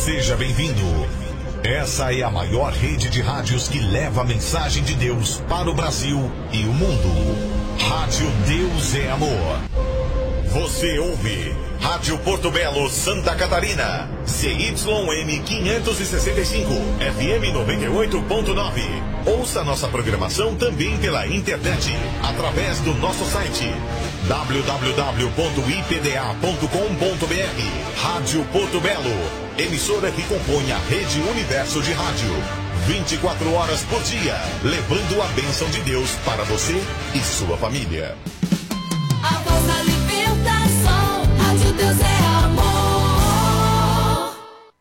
Seja bem-vindo. Essa é a maior rede de rádios que leva a mensagem de Deus para o Brasil e o mundo. Rádio Deus é Amor. Você ouve Rádio Porto Belo, Santa Catarina. CYM 565, FM 98.9. Ouça nossa programação também pela internet, através do nosso site www.ipda.com.br. Rádio Porto Belo, emissora que compõe a Rede Universo de Rádio. 24 horas por dia, levando a bênção de Deus para você e sua família. A voz da libertação, Rádio Deus é Amor.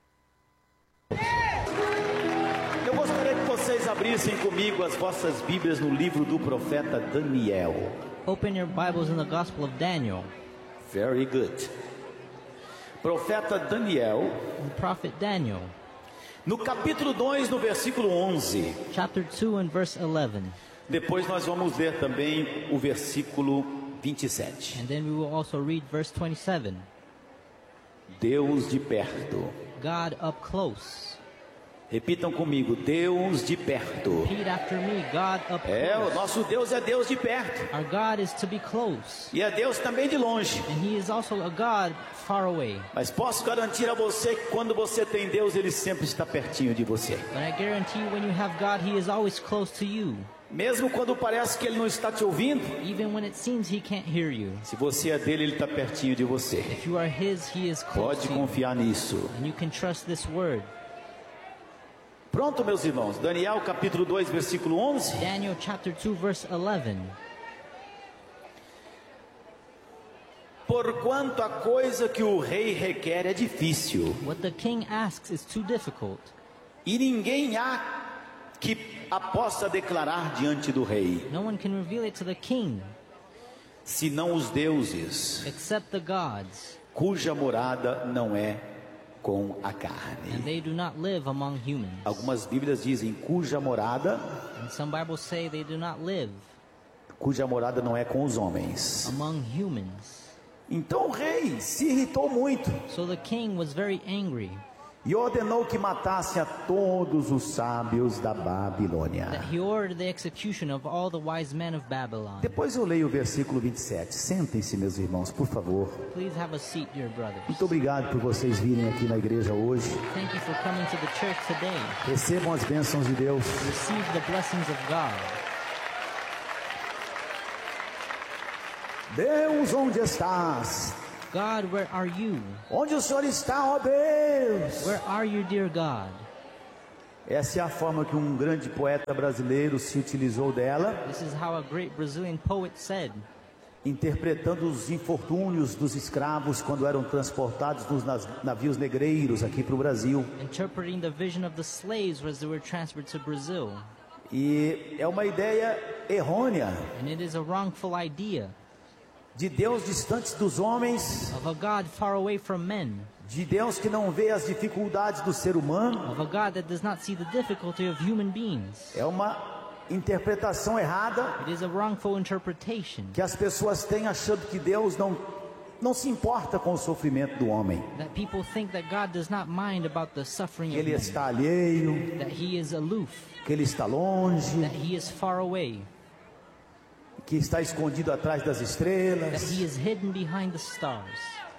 Eu gostaria que vocês abrissem comigo as vossas Bíblias no livro do profeta Daniel. Open your Bibles in the Gospel of Daniel. Very good. Profeta Daniel, The prophet Daniel, no capítulo 2, no versículo 11. chapter 2 and verse 11. Depois nós vamos ler também o versículo 27. And then we will also read verse 27. Deus de perto. God up close. Repitam comigo, Deus de perto. Repeat after me, God up É, o close. nosso Deus é Deus de perto. Our God is to be close. E é Deus também de longe. And He is also a God far away. Mas posso garantir a você que quando você tem Deus, Ele sempre está pertinho de você. But I guarantee you, when you have God, He is always close to you. Mesmo quando parece que Ele não está te ouvindo, Even when it seems He can't hear you. se você é dele, Ele está pertinho de você. If you are His, He is close Pode to you. confiar nisso. And you can trust this word. Pronto, meus irmãos. Daniel capítulo 2, versículo 11. Daniel chapter 2 verse 11. Porquanto a coisa que o rei requer é difícil, What the king asks is too difficult. e ninguém há que a possa declarar diante do rei, No one can reveal it to the king senão os deuses, except the gods, cuja morada não é com a and carne. they do not live among humans. Algumas Bíblias dizem cuja morada And some Bibles say they do not live não é com os homens. among humans. Então o rei se irritou muito So the king was very angry e ordenou que matassem a todos os sábios da Babilônia. that he ordered the execution of all the wise men of Babylon. Depois eu leio o versículo 27. Sentem-se, meus irmãos, por favor. Please have a seat, dear brothers. Muito obrigado por vocês virem aqui na igreja hoje. Thank you for coming to the church today. Recebam as bênçãos de Deus. Receive the blessings of God. Deus, onde estás? God, where are you? Onde o Senhor está, ó Deus? Where are you, dear God? Essa é a forma que um grande poeta brasileiro se utilizou dela, This is how a great Brazilian poet said, interpretando os infortúnios dos escravos quando eram transportados nos navios negreiros aqui para o Brasil. interpreting the vision of the slaves as they were transferred to Brazil. E é uma ideia errônea And it is a wrongful idea de Deus distantes dos homens, of a God far away from men, de Deus que não vê as dificuldades do ser humano. of a God that does not see the difficulty of human beings. É uma interpretação errada It is a wrongful interpretation que as pessoas têm, achando que Deus não se importa com o sofrimento do homem, that people think that God does not mind about the suffering que of Ele men, está alheio, that He is aloof, que Ele está longe, that He is far away, que está escondido atrás das that estrelas. He is hidden behind the stars.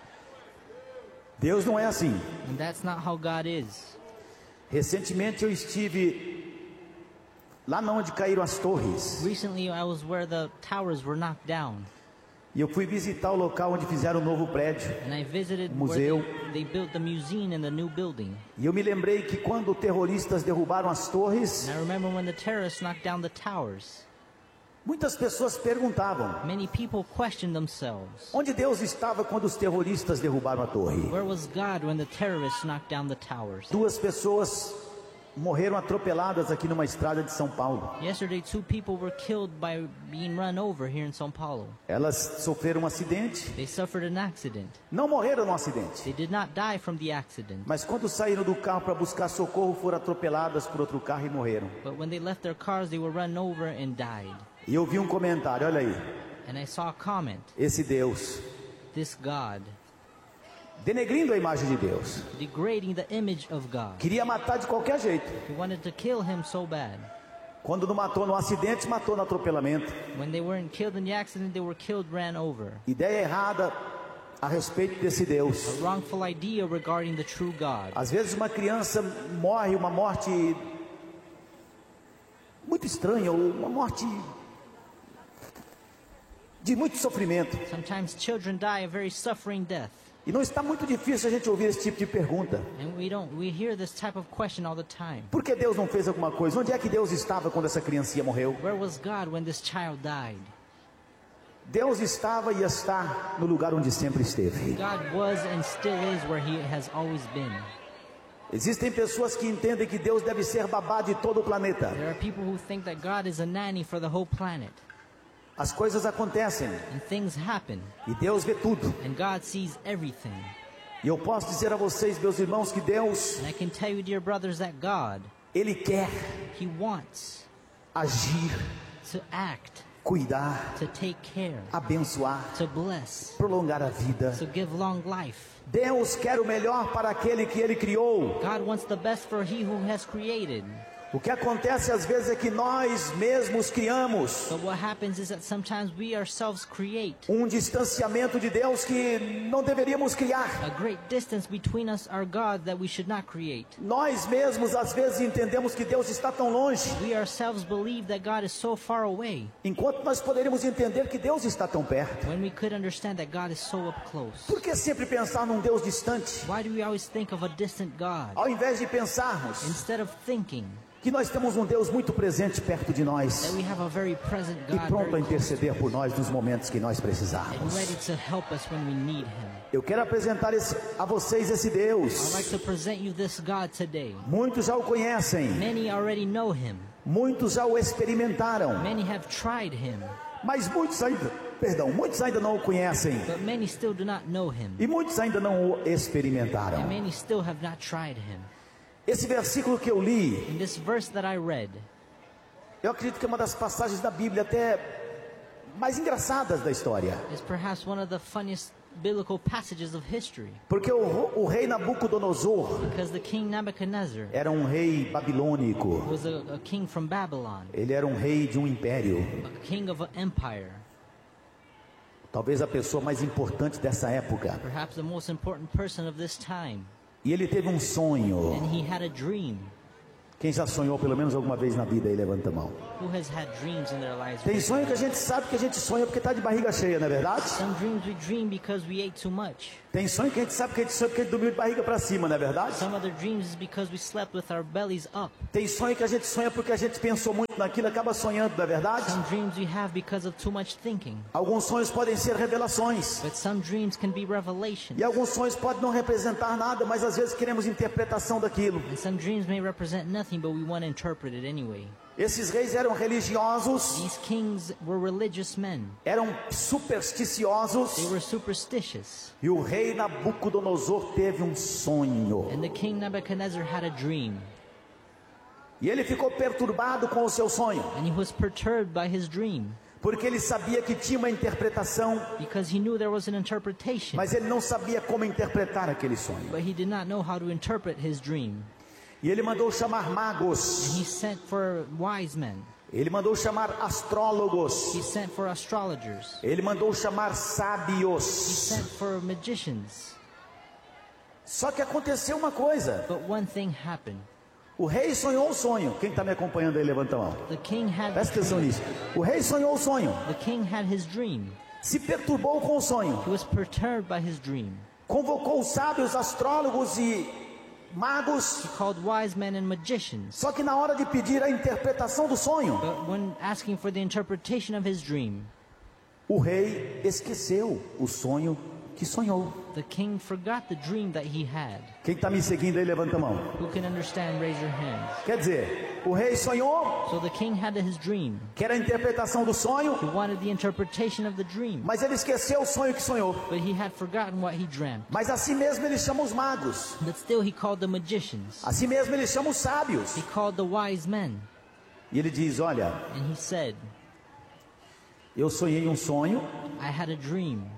Deus não é assim. And that's not how God is. Recentemente eu estive lá onde caíram as torres, Recently I was where the towers were knocked down, e eu fui visitar o local onde fizeram um novo prédio. and I visited where Museu. they built the museum in the new building. E eu me lembrei que quando terroristas derrubaram as torres, And I remember when the terrorists knocked down the towers, muitas pessoas perguntavam: many people questioned themselves, onde Deus estava quando os terroristas derrubaram a torre? where was God when the terrorists knocked down the towers? 2 pessoas morreram atropeladas aqui numa estrada de São Paulo. Yesterday, 2 people were killed by being run over here in São Paulo. Elas sofreram um acidente. They suffered an accident. Não morreram no acidente, They did not die from the accident, mas quando saíram do carro para buscar socorro, foram atropeladas por outro carro e morreram. but when they left their cars, they were run over and died. E eu vi um comentário, olha aí, And I saw a comment, esse Deus this God denegrindo a imagem de Deus. degrading the image of God. Queria matar de qualquer jeito. He wanted to kill him so bad. Quando não matou no acidente, matou no atropelamento. When they weren't killed in the accident, they were killed, ran over. Ideia errada a respeito desse Deus. A wrongful idea regarding the true God. Às vezes uma criança morre uma morte muito estranha, ou uma morte de muito sofrimento. Sometimes children die a very suffering death. E não está muito difícil a gente ouvir esse tipo de pergunta. And we hear this type of question all the time. Por que Deus não fez alguma coisa? Onde é que Deus estava quando essa criancinha morreu? Where was God when this child died? Deus estava e está no lugar onde sempre esteve. God was and still is where he has always been. Existem pessoas que entendem que Deus deve ser babá de todo o planeta. There are people who think that God is a nanny for the whole planet. As coisas acontecem And things happen. e Deus vê tudo. And God sees everything. E eu posso dizer a vocês, meus irmãos, que Deus, And I can tell you, dear brothers, that God, Ele quer He wants agir, to act, cuidar, to take care, abençoar, to bless, prolongar a vida. to give long life. Deus quer o melhor para aquele que Ele criou. God wants the best for he who has created. O que acontece às vezes é que nós mesmos criamos But what happens is that sometimes we ourselves create distanciamento de Deus que não deveríamos criar. a great distance between us, our God, that we should not create. Nós mesmos às vezes entendemos que Deus está tão longe, We ourselves believe that God is so far away, enquanto nós poderíamos entender que Deus está tão perto. when we could understand that God is so up close. Por que sempre pensar num Deus distante, Why do we always think of a distant God ao invés de pensarmos instead of thinking que nós temos um Deus muito presente perto de that nós we have a very present e God, pronto a very close interceder por nós nos momentos que nós and precisarmos? ready to help us when we need Him? Eu quero apresentar a vocês esse I'd Deus. like to present you this God today. Muitos já o conhecem, Many already know Him. muitos já o experimentaram, Many have tried Him, mas muitos ainda não o conhecem but many still do not know Him. e muitos ainda não o And experimentaram. many still have not tried Him. Esse versículo que eu li, In this verse that I read, eu acredito que é uma das passagens da Bíblia até mais engraçadas da história. is perhaps one of the funniest biblical passages of history, Porque o rei Nabucodonosor because the king Nebuchadnezzar era um rei babilônico. was a king from Babylon, Ele era um rei de um império. a king of an empire, Talvez a pessoa mais importante dessa época. perhaps the most important person of this time. E ele teve um sonho. And he had a dream. Quem já sonhou pelo menos alguma vez na vida aí, levanta a mão. Who has had dreams in their lives? Tem sonho que a gente sabe que a gente sonha porque está de barriga cheia, não é verdade? Some dreams we dream because we ate too much. Tem sonho que a gente sabe que a gente sonha porque a gente dormiu de barriga para cima, não é verdade? Some other dreams is because we slept with our bellies up. Tem sonho que a gente sonha porque a gente pensou muito naquilo e acaba sonhando, não é verdade? Some dreams we have because of too much thinking. Alguns sonhos podem ser revelações. But some dreams can be revelations. E alguns sonhos podem não representar nada, mas às vezes queremos interpretação daquilo. And some dreams may represent nothing, but we want to interpret it anyway. Esses reis eram religiosos, These kings were religious men. eram supersticiosos. They were superstitious. E o rei Nabucodonosor teve um sonho. And the king Nebuchadnezzar had a dream. E ele ficou perturbado com o seu sonho, And he was perturbed by his dream porque ele sabia que tinha uma interpretação, because he knew there was an interpretation. mas ele não sabia como interpretar aquele sonho. But he did not know how to interpret his dream. E ele mandou chamar And magos, he sent for wise men. ele mandou chamar He astrólogos, sent for astrologers. ele mandou chamar He sábios. sent for magicians. Só que aconteceu uma coisa: But one thing happened. o rei sonhou o sonho. Quem está me acompanhando aí, levanta a mão. The king had Presta atenção nisso. O rei sonhou o sonho, The king had his dream. se perturbou com o sonho, He was perturbed by his dream. convocou os sábios, astrólogos e magos. He called wise men and magicians. Só que na hora de pedir a interpretação do sonho, But when asking for the interpretation of his dream, o rei esqueceu o sonho que sonhou. the king forgot the dream that he had. Quem está me seguindo aí, levanta a mão. Who can understand? Raise your hands. Quer dizer, o rei sonhou, So the king had his dream. que era a interpretação do sonho, He wanted the interpretation of the dream. mas ele esqueceu o sonho que sonhou. But he had forgotten what he dreamt. Mas assim mesmo ele chama os magos, But still he called the magicians. assim mesmo ele chama os sábios. He called the wise men. E ele diz: olha, And he said, eu sonhei um sonho I had a dream.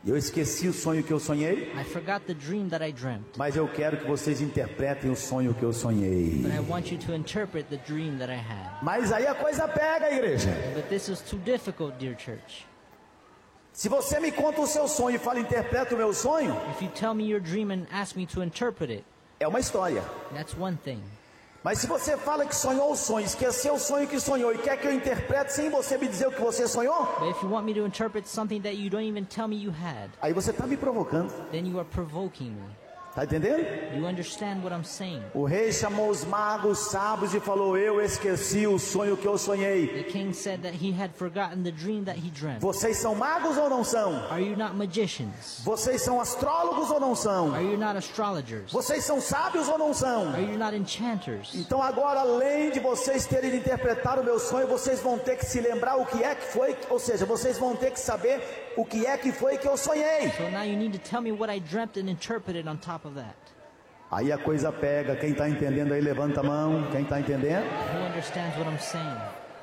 Eu esqueci o sonho que eu sonhei, I forgot the dream that I dreamt. mas eu quero que vocês interpretem o sonho que eu sonhei. But I want you to interpret the dream that I had. Mas aí a coisa pega, igreja. But this is too difficult, dear church. Se você me conta o seu sonho e fala, interpreta o meu sonho, If you tell me your dream and ask me to interpret it, é uma história. that's one thing. Mas se você fala que sonhou o sonho, esqueceu o sonho que sonhou e quer que eu interprete sem você me dizer o que você sonhou, But if you want me to interpret something that you don't even tell me you had, aí você está me provocando. then you are provoking me. Tá entendendo? You understand what I'm saying? O rei chamou os magos sábios e falou, eu esqueci o sonho que eu sonhei. The king said that he had forgotten the dream that he dreamt. Vocês são magos ou não são? Are you not magicians? Vocês são astrólogos ou não são? Are you not astrologers? Vocês são sábios ou não são? Are you not enchanters? Então agora, além de vocês terem de interpretar o meu sonho, vocês vão ter que se lembrar o que é que foi, ou seja, vocês vão ter que saber o que é que foi que eu sonhei. So now you need to tell me what I dreamt and interpret it on top of that. Aí a coisa pega. Quem está entendendo aí, levanta a mão. Quem está entendendo? Who understands what I'm saying?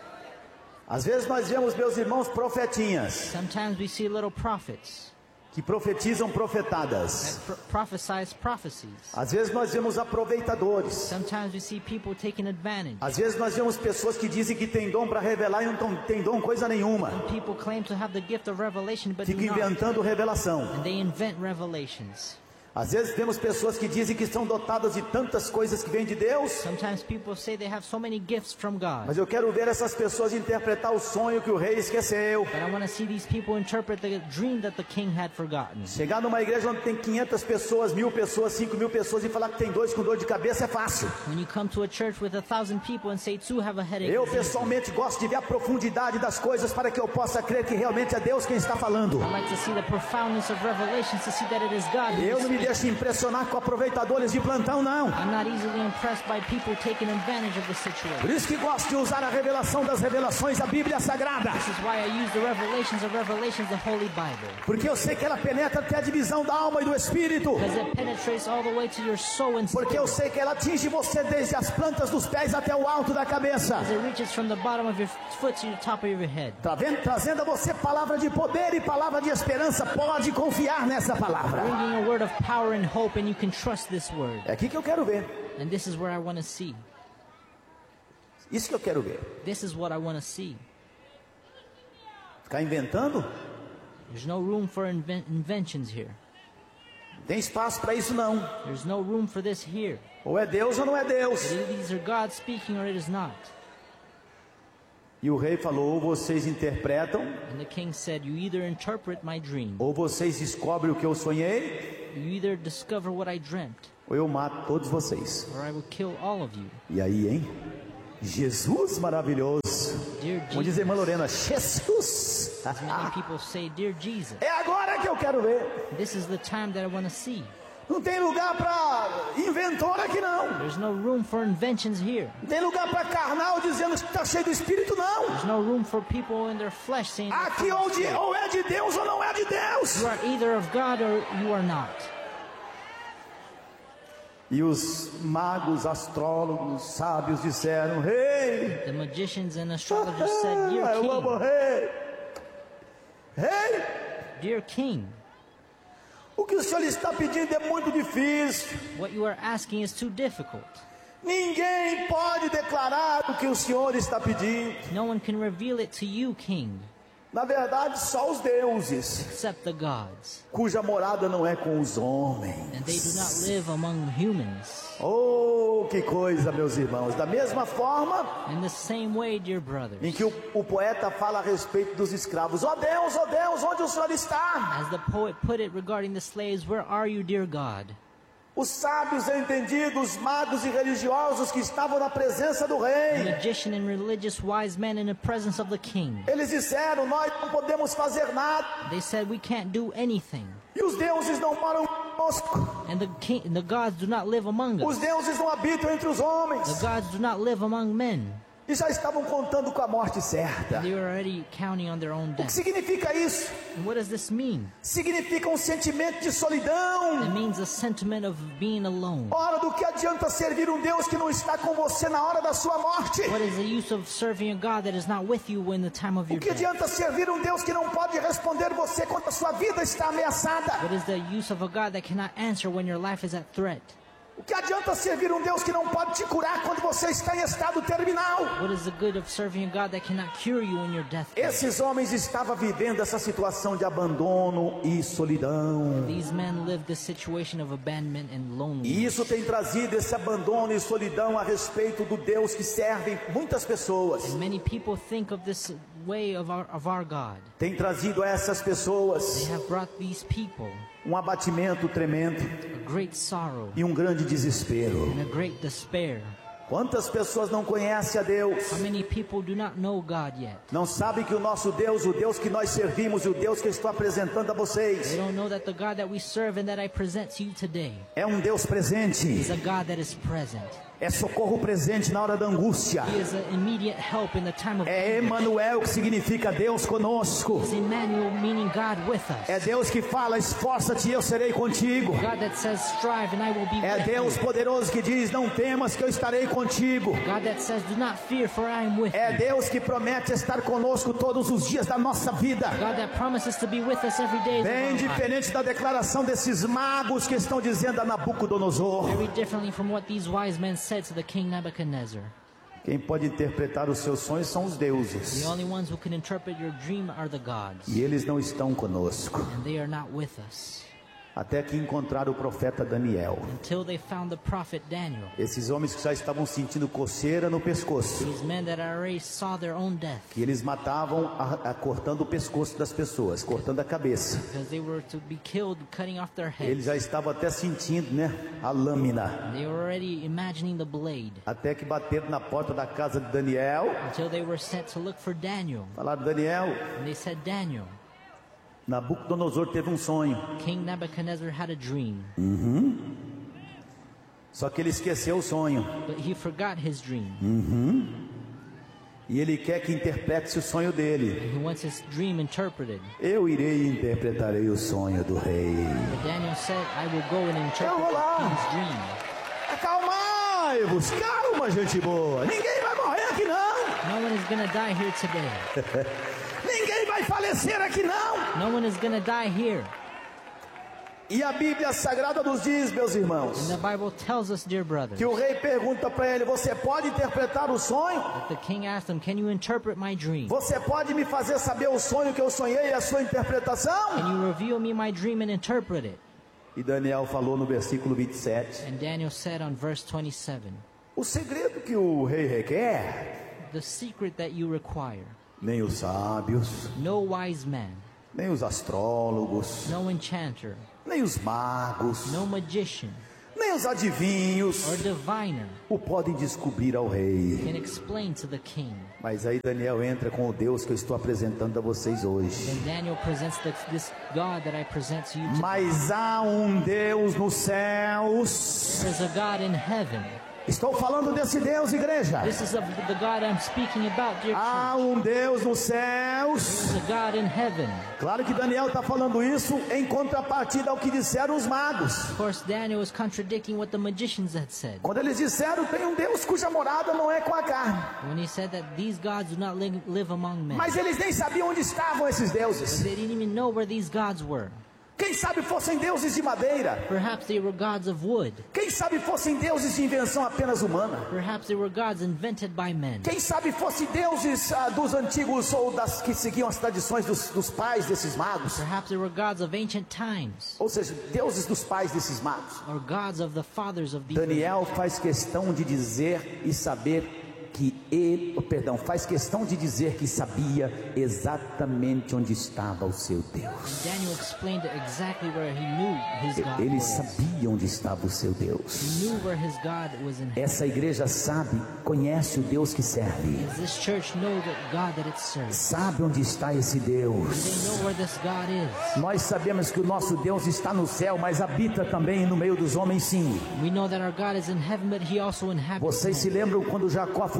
Às vezes nós vemos, meus irmãos, profetinhas Sometimes we see little prophets que profetizam profetadas. that prophesize prophecies. Às vezes nós vemos aproveitadores. Sometimes we see people taking advantage. Às vezes nós vemos pessoas que dizem que tem dom para revelar e não tem dom coisa nenhuma. People claim to have the gift of revelation but do Fica not. inventando revelação. And they invent revelations. Às vezes temos pessoas que dizem que são dotadas de tantas coisas que vêm de Deus. Sometimes people say they have so many gifts from God. Mas eu quero ver essas pessoas interpretar o sonho que o rei esqueceu. But I want to see these people interpret the dream that the king had forgotten. Chegar numa igreja onde tem 500 pessoas, 1000 pessoas, 5000 pessoas e falar que tem dois com dor de cabeça é fácil. When you come to a church with 1,000 people and say two have a headache, Eu it's easy. pessoalmente gosto de ver a profundidade das coisas para que eu possa crer que realmente é Deus quem está falando. I like to see the profoundness of revelations to see that it is God who Eu is não me speaking. deixo impressionar com aproveitadores de plantão, não. I'm not easily impressed by people taking advantage of the Por situation. isso que gosto de usar a revelação das revelações, a Bíblia Sagrada. This is why I use the revelations of revelations, the Holy Bible. Porque eu sei que ela penetra até a divisão da alma e do espírito. Because it penetrates all the way to your soul and Porque eu spirit. sei que ela atinge você desde as plantas dos pés até o alto da cabeça. As it reaches from the bottom of your foot to the top of your head. Trazendo a você palavra de poder e palavra de esperança. Pode confiar nessa palavra. Bringing a word of power and hope, and you can trust this word. É aqui que eu quero ver. And this is where I want to see. Isso que eu quero ver. This is what I want to see. Ficar inventando? There's no room for inventions here. Não tem espaço para isso não. There's no room for this here. Ou é Deus ou não é Deus. Either these are God speaking or it is not. E o rei falou, ou vocês interpretam, And the king said, you either interpret my dream, ou vocês descobrem o que eu sonhei, you either discover what I dreamt, ou eu mato todos vocês. or I will kill all of you. E aí, hein? Jesus maravilhoso. Dear Como diz a irmã Jesus. Lorena, Jesus. As many people say, dear Jesus. É agora que eu quero ver. This is the time that I want to see. Não tem lugar para inventor aqui não. There's no room for inventions here. Não tem lugar para carnal dizendo que está cheio do Espírito, não. There's no room for people in their flesh saying they're Aqui full of spirit. ou é de Deus ou não é de Deus. You are either of God or you are not. E os magos, astrólogos, sábios disseram, rei, The magicians and astrologers said, dear eu amo o king, rei. Rei, dear king, o que o senhor está pedindo é muito difícil. what you are asking is too difficult. Ninguém pode declarar o que o senhor está pedindo. No one can reveal it to you, king, Na verdade, só os deuses, except the gods. cuja morada não é com os And homens. they do not live among humans. Oh, que coisa, meus irmãos. Da mesma forma In the same way, dear brothers, em que o poeta fala a respeito dos escravos. Oh Deus, onde o senhor está? as the poet put it regarding the slaves, where are you, dear God? Os sábios entendidos, magos e religiosos que estavam na presença do The rei. magician and religious wise men in the presence of the king. Eles disseram, nós não podemos fazer nada. They said, we can't do anything. E os deuses não moram conosco. And the gods do not live among Os us. deuses não habitam entre os homens. The gods do not live among men. e já estavam contando com a morte certa. They were already counting on their own O que death. significa isso? And what does this mean? Significa um sentimento de solidão. It means a sentiment of being alone. Ora, do que adianta servir um Deus que não está com você na hora da sua morte? What is the use of serving a God that is not with you in the time of O your que death? adianta servir um Deus que não pode responder você quando a sua vida está ameaçada? What is the use of a God that cannot answer when your life is at threat? O que adianta servir um Deus que não pode te curar quando você está em estado terminal? What is the good of serving a God that cannot cure you in your deathbed? Esses homens estavam vivendo essa situação de abandono e solidão. These men lived this situation of abandonment and E loneliness. isso tem trazido esse abandono e solidão a respeito do Deus que servem muitas pessoas. And many people think of this way of our God. Tem trazido a essas They pessoas have brought these people um abatimento tremendo a great sorrow e um grande desespero. and a great despair. Quantas pessoas não conhecem a Deus? How many people do not know God yet? Não sabem que o nosso Deus, o Deus que nós servimos e o Deus que eu estou apresentando a They vocês, don't know that the God that we serve and that I present to you today é um Deus presente. is a God that is present. É socorro presente na hora da angústia. He is an immediate help in the time of É anguish. Emanuel, que significa Deus conosco. It's Emmanuel, meaning God with us. É Deus que fala, esforça-te e eu serei contigo. God that says, strive and I will be É with Deus you. poderoso que diz, não temas que eu estarei contigo. God that says, do not fear, for I am with É you. Deus que promete estar conosco todos os dias da nossa vida. God that promises to be with us every day of Bem our life. diferente da declaração desses magos que estão dizendo a Nabucodonosor. Very differently from what these wise men said to the king Nebuchadnezzar. Quem pode interpretar os seus sonhos são os deuses. The only ones who can interpret your dream are the gods, E eles não estão conosco. and they are not with us. Até que encontraram o profeta Daniel. Until they found the prophet Daniel. Esses homens que já estavam sentindo coceira no pescoço. These men that already saw their own death, Que eles matavam cortando o pescoço das pessoas, cortando a cabeça. because they were to be killed, cutting off their Eles heads. já estavam até sentindo, né, a lâmina. They were already imagining the blade, Até que bateram na porta da casa de Daniel. until they were sent to look for Daniel. Falaram, Daniel, And they said, Daniel, Nabucodonosor teve um sonho. King Nebuchadnezzar had a dream, Só que ele esqueceu o sonho. but he forgot his dream. E ele quer que interprete o sonho dele. He wants his dream interpreted. Eu irei e interpretarei o sonho do rei. But Daniel said, I will go and interpret vou lá. the king's dream. Acalmai-vos, calma, gente boa. Ninguém vai morrer aqui não. No one is going to die here today. Ninguém vai falecer aqui não. No one is going to die here. E a Bíblia Sagrada nos diz, meus irmãos, And the Bible tells us, dear brothers, que o rei pergunta para ele, você pode interpretar o sonho? that the king asked him, can you interpret my dream? Você pode me fazer saber o sonho que eu sonhei e a sua interpretação? Can you reveal me my dream and interpret it? E Daniel falou no versículo 27, And Daniel said on verse 27, o segredo que o rei requer, the secret that you require, nem os sábios, no wise man, nem os astrólogos, no enchanter, nem os magos, no magician, nem os adivinhos or diviner o podem descobrir ao rei. can explain to the king. Mas aí Daniel entra com o Deus que eu estou apresentando a vocês hoje. Then Daniel presents this God that I present to you today. Mas há um Deus nos céus. There's a God in heaven. Estou falando desse Deus, igreja. This is of the God I'm speaking about, dear Há church. um Deus nos céus. There's a God in heaven. Claro que Daniel está falando isso em contrapartida ao que disseram os magos. Of course, Daniel is contradicting what the magicians had said. Quando eles disseram, tem um Deus cuja morada não é com a carne. When he said that these gods do not live among men. Mas eles nem sabiam onde estavam esses deuses. They didn't even know where these gods were. Quem sabe fossem deuses de madeira. Perhaps they were gods of wood. Quem sabe fossem deuses de invenção apenas humana. Perhaps they were gods invented by men. Quem sabe fossem deuses dos antigos ou das que seguiam as tradições dos pais desses magos. Perhaps they were gods of ancient times. Ou seja, deuses dos pais desses magos. Or gods of the fathers of these. Daniel faz questão de dizer e saber que faz questão de dizer que sabia exatamente onde estava o seu Deus. Daniel explained exactly where he knew his God Ele was. sabia onde estava o seu Deus. He knew where his God was in heaven. Essa igreja sabe, conhece o Deus que serve. Does this church know the God that it serves? Sabe onde está esse Do they Deus. know where this God is? Nós sabemos que o nosso Deus está no céu, mas habita também no meio dos homens, sim. We know that our God is in heaven, but he also inhabits Vocês se men. lembram quando Jacó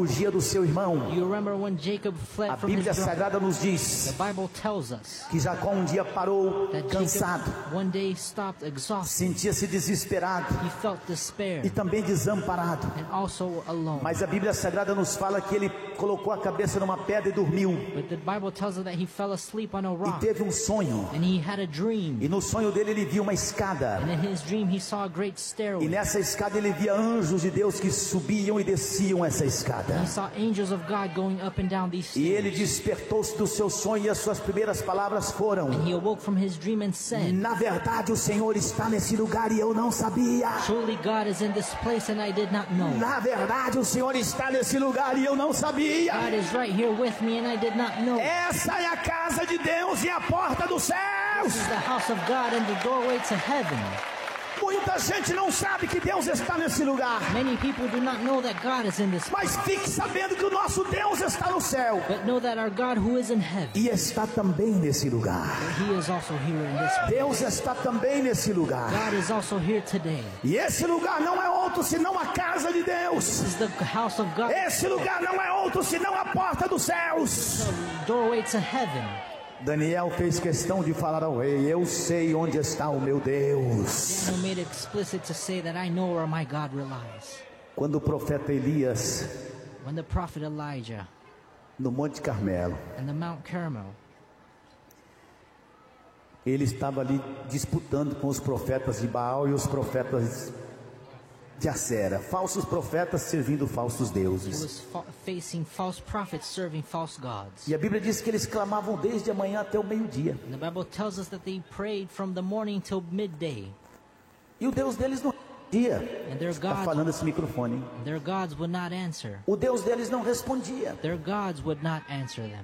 fugia do seu irmão. You remember when Jacob fled A from his Bíblia brother? Sagrada nos diz The Bible tells us que Jacó um dia parou that cansado, Jacob one day stopped exhausted. sentia-se desesperado He felt despair e também desamparado. and also alone. Mas a Bíblia Sagrada nos fala que ele colocou a cabeça numa pedra e dormiu. But the Bible tells us that he fell asleep on a E rock. teve um sonho. And he had a dream. E no sonho dele ele viu uma escada. And in his dream he saw a great E stairway. nessa escada ele via anjos de Deus que subiam e desciam essa escada. He saw angels of God going up and down these E ele stairs. despertou-se do seu sonho e as suas primeiras palavras foram: And he awoke from his dream and said, na verdade o Senhor está nesse lugar e eu não sabia. surely God is in this place and I did not know. Na verdade o Senhor está nesse lugar e eu não sabia. God is right here with me and I did not know. Essa é a casa de Deus e a porta dos céus. This is the house of God and the doorway to heaven. Muita gente não sabe que Deus está nesse lugar, Many people do not know that God is in this place, mas fique sabendo que o nosso Deus está no céu but know that our God who is in heaven, e está também nesse lugar. he is also here in this place. Deus está também nesse lugar. God is also here today. E esse lugar não é outro senão a casa de Deus. This is the house of God, Esse lugar não é outro senão a porta dos céus. the doorway to heaven. Daniel fez questão de falar ao rei: eu sei onde está o meu Deus. Daniel made it explicit to say that I know where my God relies. Quando o profeta Elias, When the prophet Elijah no Monte Carmelo, and the Mount Carmel, ele estava ali disputando com os profetas de Baal e os profetas de Acera, falsos profetas servindo falsos he deuses. was facing false prophets serving false gods. E a Bíblia diz que eles clamavam desde a manhã até o meio-dia. And the Bible tells us that they prayed from the morning till midday. E o Deus deles não respondia. And their Está gods, falando esse microfone, hein? their gods would not answer. O Deus deles não respondia. Their gods would not answer them.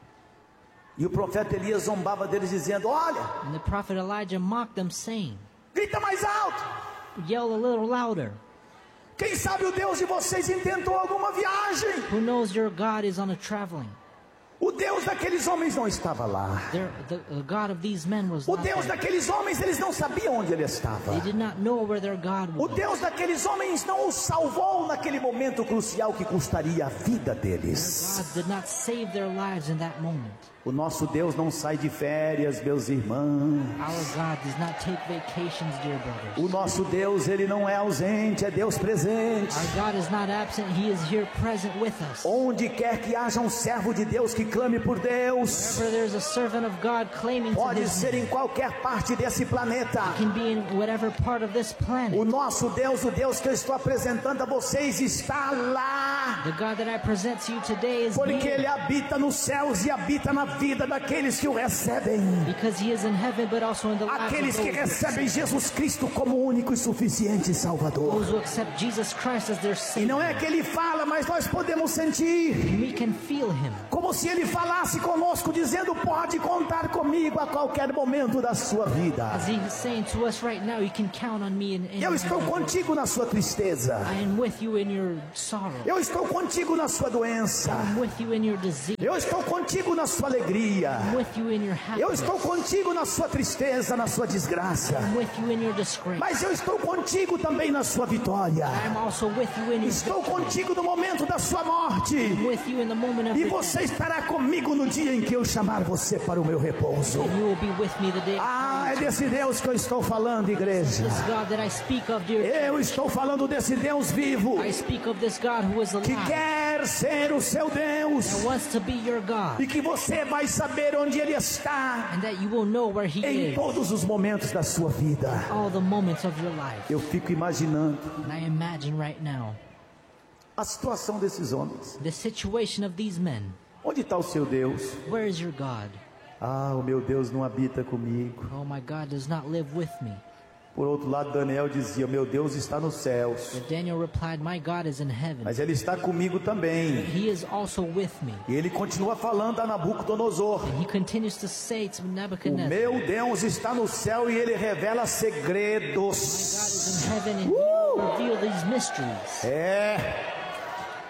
E o profeta Elias zombava deles dizendo: olha, And the prophet Elijah mocked them, saying, grita mais alto. yell a little louder. Quem sabe o Deus de vocês intentou alguma viagem? Who knows your God is on a traveling? O Deus daqueles homens não estava lá. The God of these men was O not Deus there. daqueles homens, eles não sabiam onde ele estava. They did not know where their God O was. Deus daqueles homens não os salvou naquele momento crucial que custaria a vida deles. God did not save their lives in that moment. O nosso Deus não sai de férias, meus irmãos. Our God does not take vacations, dear brothers. O nosso Deus, ele não é ausente, é Deus presente. Our God is not absent, He is here present with us. Onde quer que haja um servo de Deus que clame por Deus, Wherever there's a servant of God claiming to pode His ser name, em qualquer parte desse planeta. can be in whatever part of this planet. O nosso Deus, o Deus que eu estou apresentando a vocês, está lá. The God that I present to you today is Porque Ele here habita nos céus e habita na vida daqueles que o recebem. because He is in heaven, but also in the lives Aqueles of que those who recebem accept, Jesus Cristo como único e suficiente Salvador. those who accept Jesus Christ as their E não Savior. é que Ele fala, mas nós podemos sentir We can feel Him como se Ele falasse conosco, dizendo: pode contar comigo a qualquer momento da sua vida. as He is saying to us right now, you can count on me in Eu estou contigo na sua tristeza. I am with you in your sorrow. Eu estou contigo na sua doença. I'm with you in your disease. Eu estou contigo na sua alegria. I'm with you in your Eu happiness. estou contigo na sua tristeza, na sua desgraça. I'm with you in your disgrace. Mas eu estou contigo também na sua vitória. I'm also with you in your Estou victory. contigo no momento da sua morte. I'm with you in the moment of E your você death. estará comigo no dia em que eu chamar você para o meu repouso. And you will be with me the day Ah, é desse Deus que eu estou falando, igreja. this God that I speak of, dear. Eu estou falando desse Deus vivo, I speak of this God who is que alive, quer ser o seu Deus, that wants to be your God, e que você vai saber onde Ele está and that you will know where He em is todos os momentos da sua vida. all the moments of your life. Eu fico imaginando And I imagine right now a situação desses homens. the situation of these men. Onde está o seu Deus? Where is your God? Ah, o meu Deus não habita comigo. Oh, my God does not live with me. Por outro lado, Daniel dizia: meu Deus está nos céus, But Daniel replied, my God is in heaven. mas Ele está comigo também. He is also with me. E ele continua falando a Nabucodonosor: And he continues to say to o Nebuchadnezzar, meu Deus está no céu e Ele revela God segredos. is in heaven and He will reveal these mysteries. É,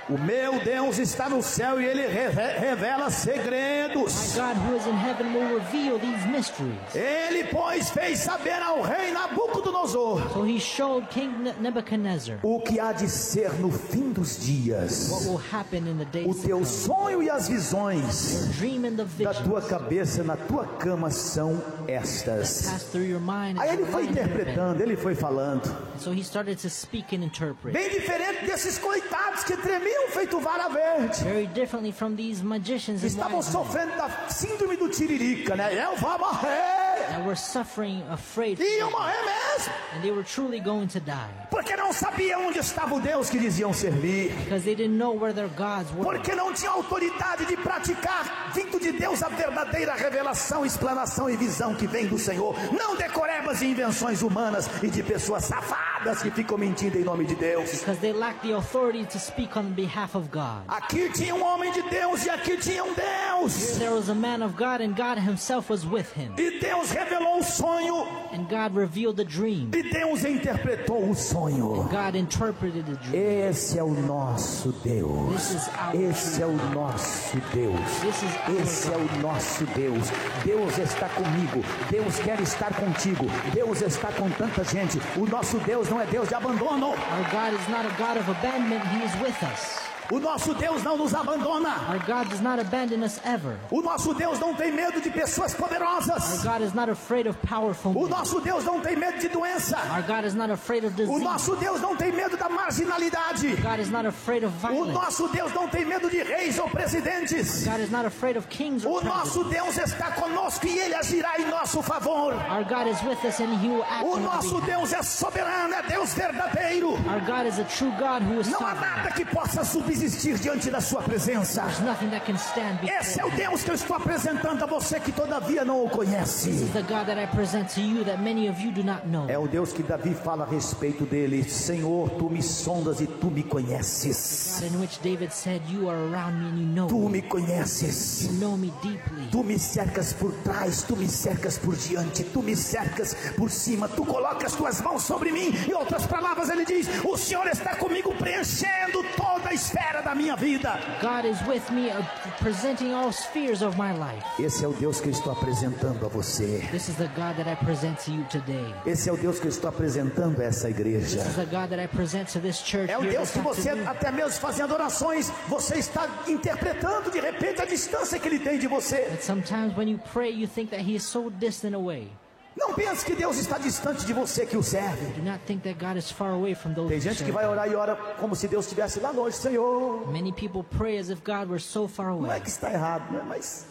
O meu Deus está no céu e Ele revela segredos. My God who is in heaven will reveal these mysteries. Ele, pois, fez saber ao rei Nabucodonosor So he showed King Nebuchadnezzar o que há de ser no fim dos dias. what will happen in the days O to teu come. sonho e as visões Dream and the da vision tua cabeça na tua cama são estas. pass through your mind. Aí as ele you foi lie in your bed. interpretando, ele foi falando. So he started to speak and interpret. Bem diferente desses coitados que tremiam feito vara verde. Very differently from these magicians and Estavam wise men sofrendo da síndrome do tiririca, né? Eu vou morrer. that were suffering, afraid, Iam morrer mesmo. and they were truly going to die Porque não sabiam onde estava o Deus que diziam servir. because they didn't know where their gods were. Porque não tinham autoridade de praticar, vindo de Deus, a verdadeira revelação, explanação e visão que vem do Senhor. Não decorebas e invenções humanas e de pessoas safadas que ficam mentindo em nome de Deus. Because they lacked the authority to speak on behalf of God. Aqui tinha um homem de Deus e aqui tinha um Deus. There was a man of God and God himself was with him. E Deus revelou o sonho And God revealed the dream. e Deus interpretou o sonho. God interpreted the dream. Esse é o nosso Deus. Esse é o nosso Deus. Esse é o nosso Deus. Deus está comigo. Deus quer estar contigo. Deus está com tanta gente. O nosso Deus não é Deus de abandono. Our God is not a God of abandonment, He is with us. O nosso Deus não nos abandona. Our God does not abandon us ever. O nosso Deus não tem medo de pessoas Our poderosas. God is not afraid of powerful O men. nosso Deus não tem medo de doença. Our God is not afraid of O disease. nosso Deus não tem medo da marginalidade. God is not afraid of O violence. nosso Deus não tem medo de reis ou presidentes. God is not afraid of kings or O nosso presidents. Deus está conosco e Ele agirá em nosso favor. Our God is with us and He will act O on our nosso behalf. Deus é soberano, é Deus verdadeiro. Our God is a true God who is Não há sovereign. nada que possa subsistir diante da sua presença. There's nothing that can stand Esse é before o Deus que eu estou apresentando a você que todavia não o conhece. the God that I present to you that many of you do not know. É o Deus que Davi fala a respeito dele. Senhor, tu me sondas e tu me conheces. God in which David said, you are around me and you know Tu me. me conheces. You know me deeply. Tu me cercas por trás, tu me cercas por diante, tu me cercas por cima, tu colocas tuas mãos sobre mim. Em outras palavras, ele diz: o Senhor está comigo, preenchendo toda a esfera da minha vida. God is with me, presenting all spheres of my life. Esse é o Deus que eu estou apresentando a você. This is the God that I present to you today. Esse é o Deus que eu estou apresentando a essa igreja. This is the God that I present to this church É o here Deus this que você, afternoon. até mesmo fazendo orações, você está interpretando de repente a distância que Ele tem de você. But sometimes when you pray, you think that He is so distant away. Não pense que Deus está distante de você que o serve. Do not think that God is far away from those Tem who gente que serve. vai orar e ora como se Deus estivesse lá longe. Senhor, Many people pray as if God were so far não é away. que está errado, né? Mas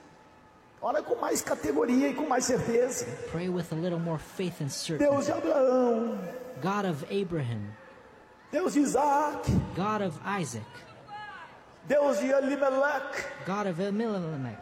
ora com mais categoria e com mais certeza. Pray with a little more faith and Deus certainty. de Abraão, God of Abraham, Deus de Isaac, God of Isaac, Deus de Elimelech. God of Elimelech.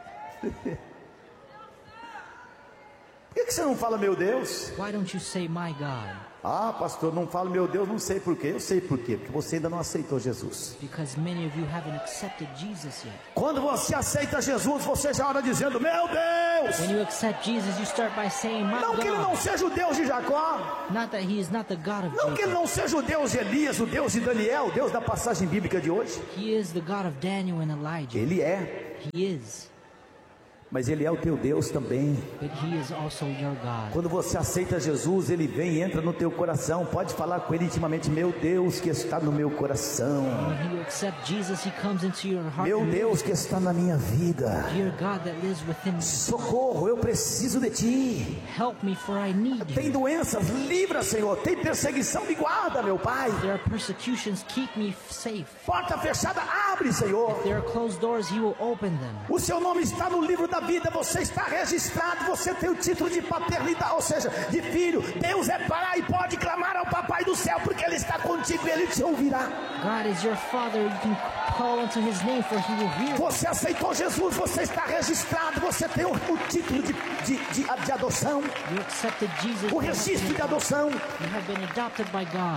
Por que você não fala meu Deus? Why don't you say my God? Ah, pastor, não falo meu Deus, não sei por quê. Eu sei por quê, porque você ainda não aceitou Jesus. Because many of you haven't accepted Jesus yet. Quando você aceita Jesus, você já ora dizendo: meu Deus. When you accept Jesus, you start by saying my Não que ele não God. seja o Deus de Jacó, Not that He is not the God of não que ele Jacob. não seja o Deus de Elias, o Deus de Daniel, o Deus da passagem bíblica de hoje. He is the God of Daniel and Elijah. Ele é, He is. mas ele é o teu Deus também. But He is also your God. Quando você aceita Jesus, ele vem e entra no teu coração. Pode falar com ele intimamente: meu Deus que está no meu coração, When you accept Jesus, He comes into your heart. meu Deus que está na minha vida. Dear God that lives within me, Socorro, eu preciso de ti. help me for I need Tem you. doenças, livra, Senhor. Tem perseguição, me guarda, meu Pai. There are persecutions, keep me safe. Porta fechada, abre, Senhor. There are closed doors, He will open them. O seu nome está no livro da vida, você está registrado, você tem o título de paternidade, ou seja, de filho. Deus é pai, pode clamar ao papai do céu, porque ele está contigo e ele te ouvirá. God is your Father, you can call unto His name for He will hear. Você aceitou Jesus, você está registrado, você tem o título de adoção, You accepted Jesus. o registro de adoção. You have been adopted by God.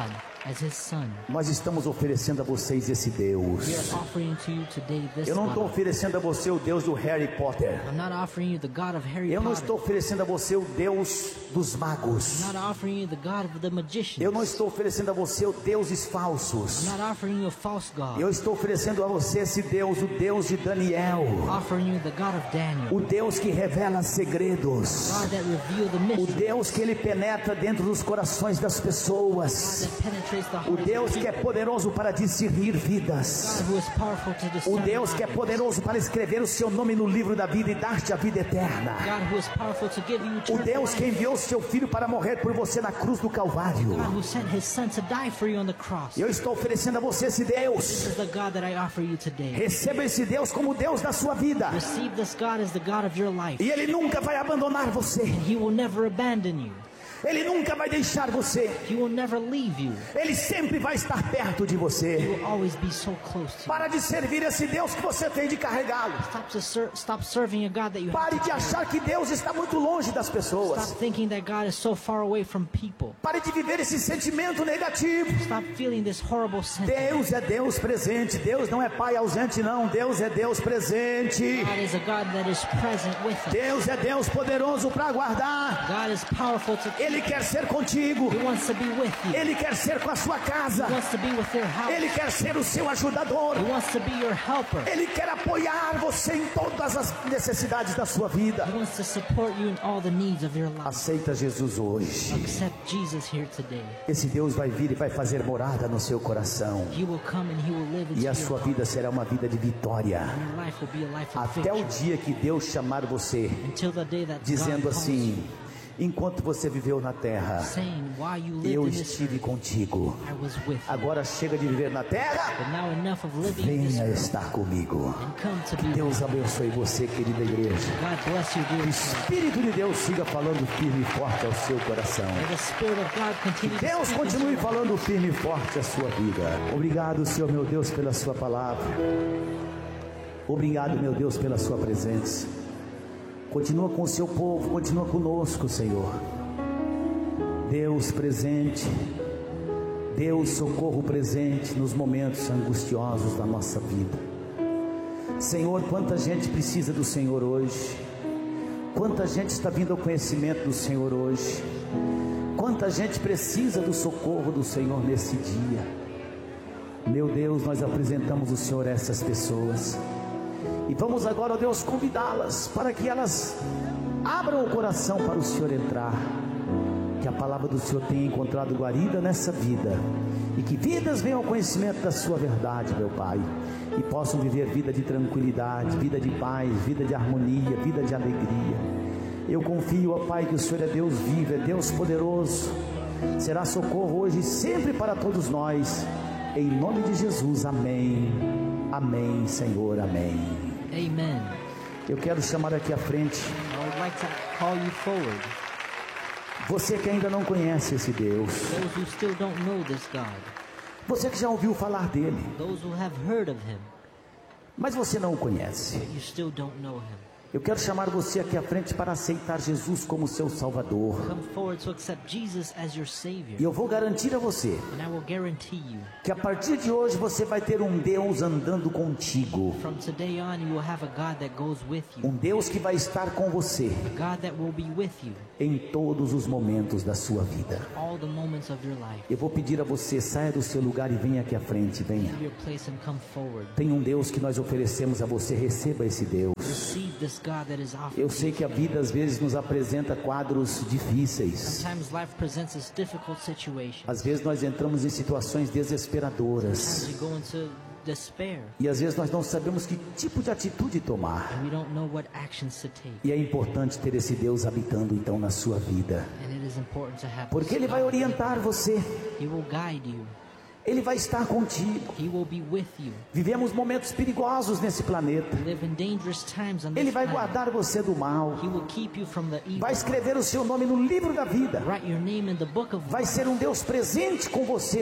as His Son. Nós estamos oferecendo a vocês esse Deus. We are offering to you today this Eu não estou God. oferecendo a você o Deus do Harry Potter. I'm not offering you the God of Harry Eu não Potter. estou oferecendo a você o Deus dos magos. I'm not offering you the God of the magicians. Eu não estou oferecendo a você o deuses I'm falsos. not offering you a false God. Eu estou oferecendo a você esse Deus, o Deus de Daniel. Offering you the God of Daniel. O Deus que revela segredos. God that revealed the O mystery. Deus que ele penetra dentro dos corações das pessoas. That penetrates the O hearts Deus of que é people. poderoso para discernir vidas. God who is powerful to O discern Deus que é lives. poderoso para escrever o seu nome no livro da vida e dar-te a vida eterna. God who is powerful to give you O eternal Deus que life. enviou seu filho para morrer por você na cruz do Calvário. God who sent His Son to die for you on the cross. Eu estou oferecendo a você esse Deus. This is the God that I offer you today. Receba esse Deus como o Deus da sua vida. Receive this God as the God of your life. E ele nunca vai abandonar você. He will never abandon you. Ele nunca vai deixar você. He will never leave you. Ele sempre vai estar perto de He você. will always be so close to you. Para de servir esse Deus que você tem de carregá-lo. Stop serving a God that you have Pare to de carry. achar que Deus está muito longe das pessoas. Stop thinking that God is so far away from people. Pare de viver esse sentimento negativo. Stop feeling this horrible sentiment. Deus é Deus presente. Deus não é pai ausente, não. Deus é Deus presente. God is a God that is present with us. Deus é Deus poderoso para guardar. God is powerful to Ele quer ser contigo. He wants to be with you. Ele quer ser com a sua casa. He wants to be with your house. Ele quer ser o seu ajudador. He wants to be your helper. Ele quer apoiar você em todas as necessidades da sua vida. He wants to support you in all the needs of your life. Aceita Jesus hoje. Accept Jesus here today. Esse Deus vai vir e vai fazer morada no seu coração. He will come and He will live into E a your sua heart. vida será uma vida de vitória. And your life will be a life of Até o victory. dia que Deus chamar você, Until the day that dizendo God calls assim: you, enquanto você viveu na terra, saying, while you lived eu in this estive earth, contigo. I was with you. Agora chega de viver na terra, But now enough of living in this venha earth estar comigo. and come to Que be with Deus you. abençoe você, querida igreja. God bless you, Que o dear friend. Espírito de Deus siga falando firme e forte ao seu coração. May the Spirit of God continue to Deus speak into continue your falando firme e forte à sua vida. Obrigado, Senhor meu Deus, pela sua palavra. Obrigado, meu Deus, pela sua presença. Continua com o seu povo, continua conosco, Senhor. Deus presente, Deus socorro presente nos momentos angustiosos da nossa vida. Senhor, quanta gente precisa do Senhor hoje. Quanta gente está vindo ao conhecimento do Senhor hoje. Quanta gente precisa do socorro do Senhor nesse dia. Meu Deus, nós apresentamos o Senhor a essas pessoas. E vamos agora, ó Deus, convidá-las para que elas abram o coração para o Senhor entrar. Que a palavra do Senhor tenha encontrado guarida nessa vida. E que vidas venham ao conhecimento da sua verdade, meu Pai. E possam viver vida de tranquilidade, vida de paz, vida de harmonia, vida de alegria. Eu confio, ó Pai, que o Senhor é Deus vivo, é Deus poderoso. Será socorro hoje e sempre para todos nós. Em nome de Jesus, amém. Amém, Senhor, amém. Amen. Eu quero chamar aqui à frente I would like to call you forward. você que ainda não conhece esse Deus. Those who still don't know this God. Você que já ouviu falar dele, Those who have heard of Him, mas você não o conhece. but you still don't know Him. Eu quero chamar você aqui à frente para aceitar Jesus como seu Salvador. Come forward to accept Jesus as your Savior. E eu vou garantir a você And I will guarantee you, que a partir de hoje você vai ter um Deus andando contigo. from today on, you will have a God that goes with you. Um Deus que vai estar com você A God that will be with you em todos os momentos da sua vida. all the moments of your life. Eu vou pedir a você, saia do seu lugar e venha aqui à frente, venha. Leave your place and come forward. Tem um Deus que nós oferecemos a você, receba esse Deus. Receive this God that is offered. Eu sei que a vida às vezes nos apresenta quadros difíceis. Sometimes life presents us difficult situations. Às vezes nós entramos em situações desesperadoras. Sometimes we go into despair E às vezes nós não sabemos que tipo de atitude tomar. and we don't know what actions to take. E é importante ter esse Deus habitando então na sua vida. And it is important to have Porque this Ele vai God. orientar você. He will guide you. Ele vai estar contigo. He will be with you. Vivemos momentos perigosos nesse planeta. We live in dangerous times on Ele this vai planet. guardar você do mal. He will keep you from the evil. Vai escrever o seu nome no livro da vida. Write your name in the book of Vai life. ser um Deus presente com você por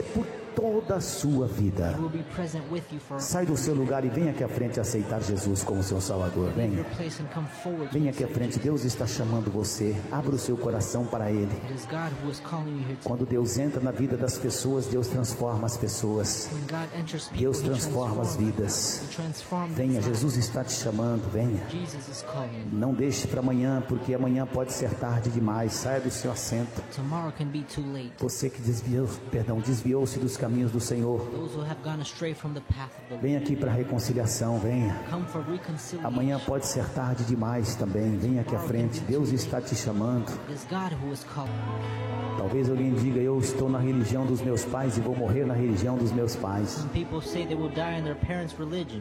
toda a sua vida. He will be present with you for Sai do seu lugar e venha aqui à frente aceitar Jesus como seu Salvador. Venha. your place and come forward. Venha aqui à frente. Deus está chamando você. Abra o seu coração para Ele. It is God who is calling you here. Quando Deus entra na vida das pessoas, Deus transforma as pessoas. When God enters people, Deus He transforma as vidas. He transforms Venha, lives. Jesus está te chamando. Venha. Jesus is calling you. Não deixe para amanhã, porque amanhã pode ser tarde demais. Saia do seu assento. Tomorrow can be too late. Você que desviou-se dos caminhos do Senhor. Those who have gone astray from the path of the Lord, Venha aqui para a reconciliação. Venha. come for reconciliation. Amanhã pode ser tarde demais também. Venha aqui à frente. Deus está te chamando. It is God who is calling. Talvez alguém diga: eu estou na religião dos meus pais e vou morrer na religião dos meus pais. Some people say they will die in their parents' religion.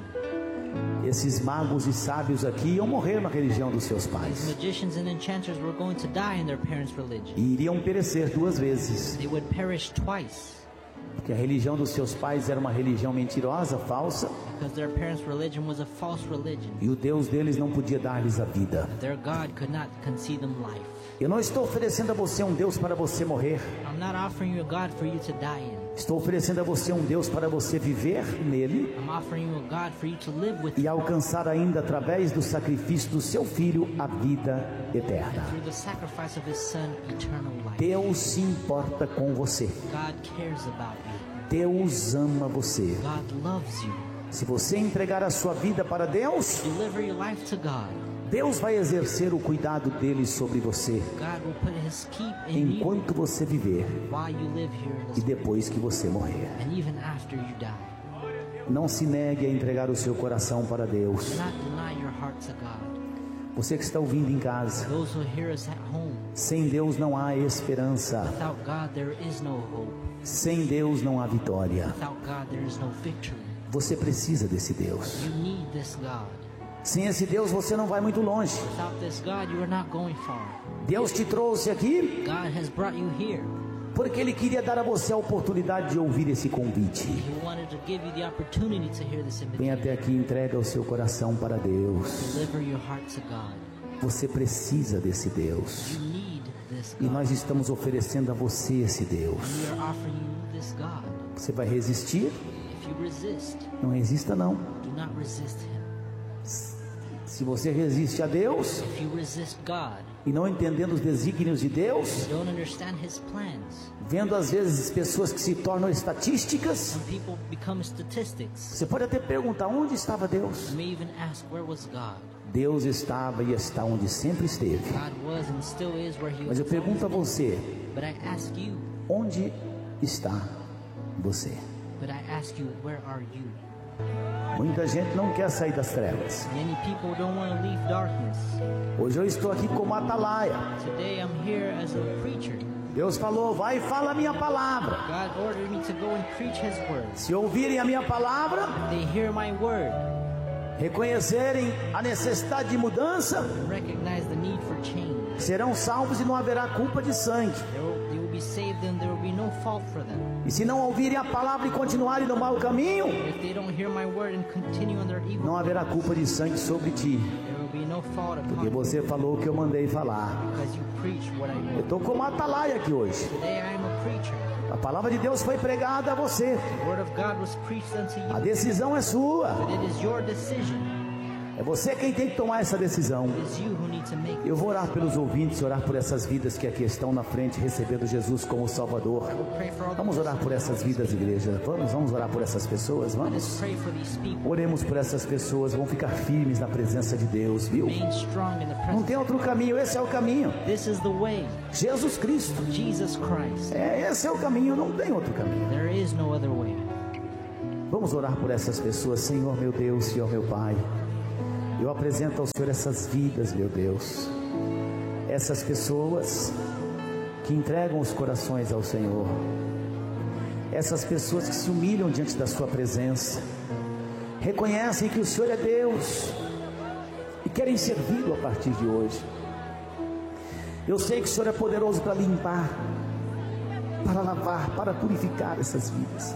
Esses magos e sábios aqui iam morrer na religião dos seus These pais. magicians and enchanters were going to die in their parents' religion. E iriam perecer duas vezes. They would perish twice Porque a religião dos seus pais era uma religião mentirosa, falsa. because their parents' religion was a false religion. E o Deus deles não podia dar-lhes a vida. Their God could not concede them life. Eu não estou oferecendo a você um Deus para você morrer. I'm not offering you a God for you to die in. Estou oferecendo a você um Deus para você viver nele I'm offering you a God for you to live with e alcançar ainda através do sacrifício do seu filho a vida eterna. through the sacrifice of His Son, eternal life. Deus se importa com você. God cares about you. Deus ama você. God loves you. Se você entregar a sua vida para Deus, Deliver your life to God. Deus vai exercer o cuidado dele sobre você God will put His keep in you enquanto você viver while you live here in e this depois que você morrer. and even after you die. Não se negue a entregar o seu coração para Deus. Do not deny your heart to God. Você que está ouvindo em casa, Those who hear us at home, sem Deus não há esperança. without God there is no hope. Sem Deus não há vitória. Without God there is no victory. Você precisa desse Deus. You need this God. Sem esse Deus você não vai muito longe. Without this God you are not going far. Deus te trouxe aqui God has brought you here. porque Ele queria dar a você a oportunidade de ouvir esse convite. He wanted to give you the opportunity to hear this Vem invitation. até aqui e entrega o seu coração para Deus. Deliver your heart to God. Você precisa desse Deus. You need this E God. nós estamos oferecendo a você esse Deus. We are offering you this God. Você vai resistir? If you resist, Não resista não. do not resist Him. Se você resiste a Deus If you resist God, e não entendendo os desígnios de Deus, don't understand His plans. vendo às vezes pessoas que se tornam estatísticas, Some people become statistics. você pode até perguntar: onde estava Deus? You may even ask, where was God? Deus estava e está onde sempre esteve. God was and still is where He Mas eu was. pergunto a você: But I ask you, onde está você? but I ask you, where are you? Muita gente não quer sair das trevas. Many people don't want to leave darkness. Hoje eu estou aqui como atalaia. Today I'm here as a preacher. Deus falou: vai e fala a minha palavra. God ordered me to go and preach His word. Se ouvirem a minha palavra, They hear my word, reconhecerem a necessidade de mudança, recognize the need for change. serão salvos e não haverá culpa de sangue. They will be saved and there will be no fault for them. E se não ouvirem a palavra e continuarem no mau caminho, If they don't hear my word and continue on their evil, não haverá culpa de sangue sobre ti, there will be no fault upon porque you você falou o que eu mandei falar. because you preach what I Eu know. estou como atalaia aqui hoje. Today I am a preacher. A palavra de Deus foi pregada a você. The word of God was preached unto A you. decisão é sua. But it is your decision. É você quem tem que tomar essa decisão. It is you who need to make Eu vou orar pelos ouvintes e orar por essas vidas que aqui estão na frente recebendo Jesus como Salvador. Pray for all Vamos orar por essas vidas, igreja. Vamos orar por essas pessoas, Let's vamos. pray for these people. Oremos por essas pessoas, vão ficar firmes na presença de Deus, viu? Remain strong in the Não presence. tem outro caminho, esse é o caminho. This is the way. Jesus Cristo. Jesus Christ. Esse é o caminho, não tem outro caminho. There is no other way. Vamos orar por essas pessoas, Senhor meu Deus, Senhor meu Pai. Eu apresento ao Senhor essas vidas, meu Deus. Essas pessoas que entregam os corações ao Senhor. Essas pessoas que se humilham diante da sua presença. Reconhecem que o Senhor é Deus e querem servi-lo a partir de hoje. Eu sei que o Senhor é poderoso para limpar, para lavar, para purificar essas vidas.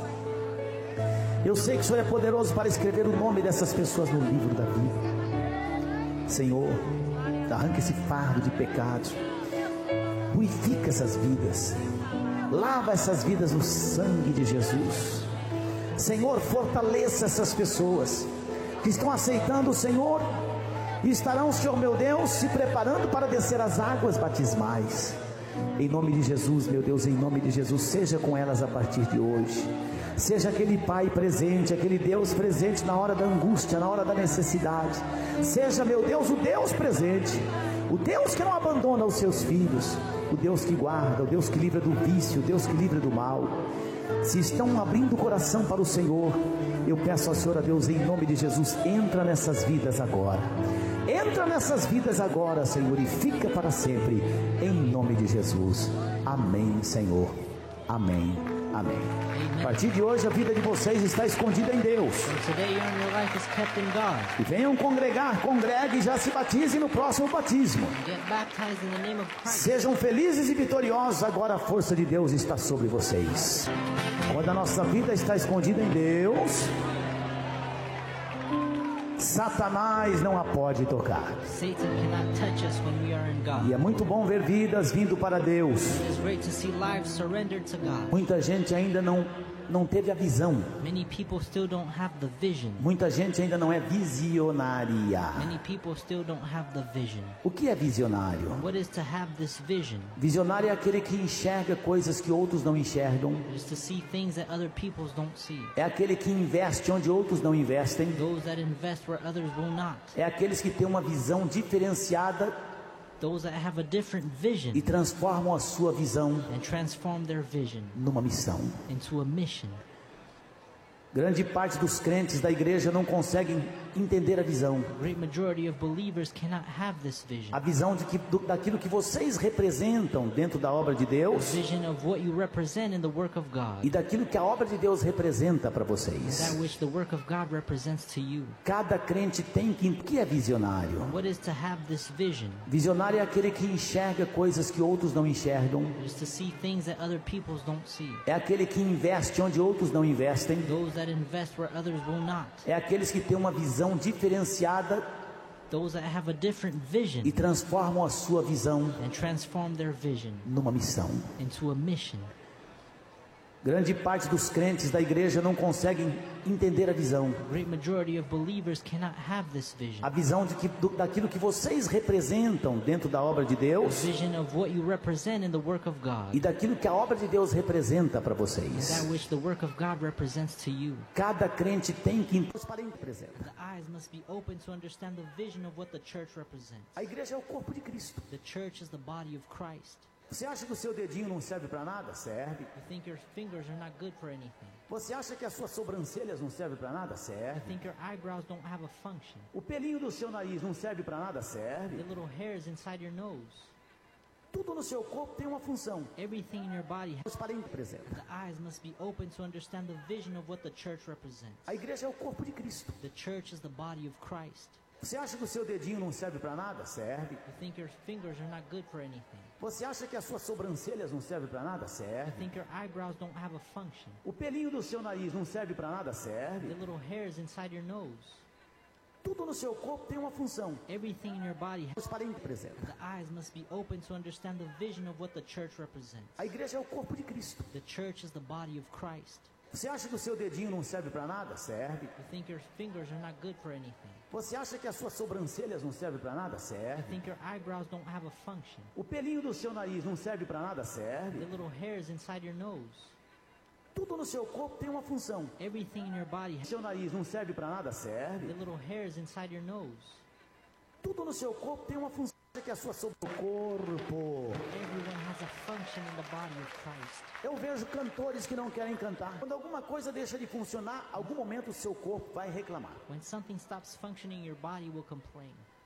Eu sei que o Senhor é poderoso para escrever o nome dessas pessoas no livro da vida. Senhor, arranca esse fardo de pecados, purifica essas vidas, Lava essas vidas no sangue de Jesus. Senhor, fortaleça essas pessoas que estão aceitando o Senhor e estarão, Senhor meu Deus, se preparando para descer as águas batismais. Em nome de Jesus, meu Deus, em nome de Jesus, seja com elas a partir de hoje. Seja aquele Pai presente, aquele Deus presente na hora da angústia, na hora da necessidade. Seja, meu Deus, o Deus presente, o Deus que não abandona os seus filhos, o Deus que guarda, o Deus que livra do vício, o Deus que livra do mal. Se estão abrindo o coração para o Senhor, eu peço ao Senhor, a Deus, em nome de Jesus, entra nessas vidas agora. Entra nessas vidas agora, Senhor, e fica para sempre, em nome de Jesus. Amém, Senhor. Amém. Amém. A partir de hoje a vida de vocês está escondida em Deus. E venham congregar, congregue e já se batize no próximo batismo. Sejam felizes e vitoriosos, agora a força de Deus está sobre vocês. Quando a nossa vida está escondida em Deus, Satanás não a pode tocar. E é muito bom ver vidas vindo para Deus. Muita gente ainda não teve a visão. Muita gente ainda não é visionária. O que é visionário? Visionário é aquele que enxerga coisas que outros não enxergam. É aquele que investe onde outros não investem. É aqueles que têm uma visão diferenciada e transformam a sua visão numa missão. Grande parte dos crentes da igreja não conseguem entender a visão. A visão daquilo que vocês representam dentro da obra de Deus e daquilo que a obra de Deus representa para vocês. Cada crente tem que é visionário. Visionário é aquele que enxerga coisas que outros não enxergam. É aquele que investe onde outros não investem. É aqueles que têm uma visão diferenciada e transformam a sua visão numa missão. Grande parte dos crentes da igreja não conseguem entender a visão. A visão daquilo que vocês representam dentro da obra de Deus e daquilo que a obra de Deus representa para vocês. Cada crente tem que representar. A igreja é o corpo de Cristo. Você acha que o seu dedinho não serve para nada? Serve. Você acha que as suas sobrancelhas não servem para nada? Serve. O pelinho do seu nariz não serve para nada? Serve. Tudo no seu corpo tem uma função. A igreja é o corpo de Cristo. Você acha que o seu dedinho não serve para nada? Serve. Você acha que as suas sobrancelhas não servem para nada? Serve. O pelinho do seu nariz não serve para nada? Serve. Tudo no seu corpo tem uma função. A igreja é o corpo de Cristo. Você acha que o seu dedinho não serve para nada? Serve. Você acha que as suas sobrancelhas não servem para nada? Serve. O pelinho do seu nariz não serve para nada? Serve. Tudo no seu corpo tem uma função. Seu nariz não serve para nada? Serve. Tudo no seu corpo tem uma função. Que a sua corpo. Eu vejo cantores que não querem cantar. Quando alguma coisa deixa de funcionar, algum momento o seu corpo vai reclamar.